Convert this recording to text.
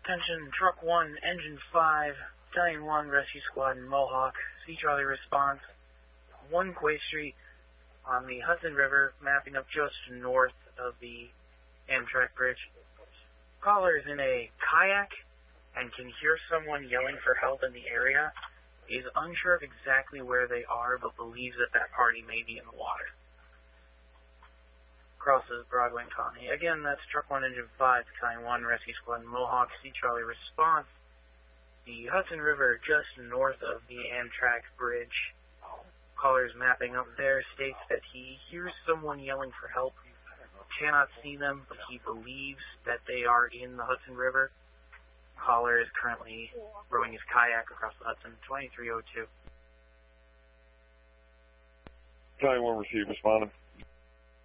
Attention, Truck 1, Engine 5, Battalion 1, Rescue Squad in Mohawk. Sea Charlie response. 1 Quay Street on the Hudson River, mapping up just north of the Amtrak bridge. Caller is in a kayak and can hear someone yelling for help in the area. He is unsure of exactly where they are, but believes that that party may be in the water. Crosses Broadway and Colony. Again, that's Truck 1, Engine 5, Battalion 1, Rescue Squad in Mohawk. Sea Charlie response. The Hudson River just north of the Amtrak bridge. Caller's mapping up there, states that he hears someone yelling for help. Cannot see them, but he believes that they are in the Hudson River. Caller is currently rowing his kayak across the Hudson. 2302. Battalion 1 received, responding.